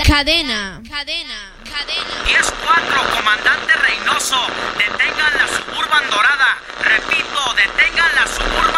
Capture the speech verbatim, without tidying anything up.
Cadena. Cadena. Cadena. diez cuatro, comandante Reynoso. Detengan la Suburban Dorada. Repito, detengan la Suburban